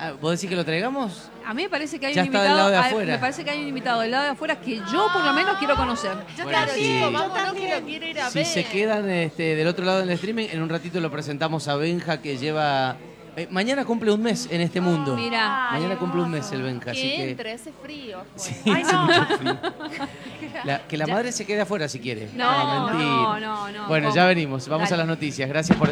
¿Vos decís que lo traigamos? A mí me parece que hay Ya un está del invitado. lado de afuera. Me parece que hay un invitado del lado de afuera que yo por lo menos quiero conocer. Yo Bueno, también, sí. vámonos que lo quiero ir a Si ver. se quedan del otro lado del streaming, en un ratito lo presentamos a Benja, que lleva... mañana cumple un mes en este mundo. Mira. Mañana cumple un mes el Benja, así Que que... entre ese frío. Pues. Sí, hace mucho frío. Que la madre se quede afuera si quiere. No, mentira. no. Bueno, ¿Cómo? ya venimos. Vamos Dale. a las noticias. Gracias por